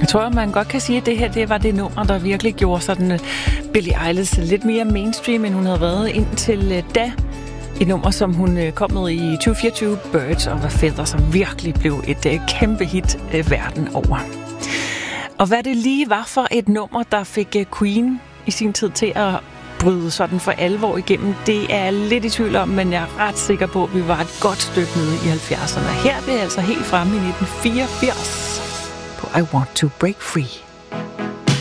Jeg tror, man godt kan sige, at det her det var det nummer, der virkelig gjorde sådan Billie Eilish lidt mere mainstream, end hun havde været indtil da. Et nummer, som hun kom med i 2024, Birds of a Feather, som virkelig blev et kæmpe hit verden over. Og hvad det lige var for et nummer, der fik Queen i sin tid til at bryde sådan for alvor igennem, det er jeg lidt i tvivl om, men jeg er ret sikker på, at vi var et godt stykke nede i 70'erne. Her er det altså helt fremme i 1984 på I Want to Break Free.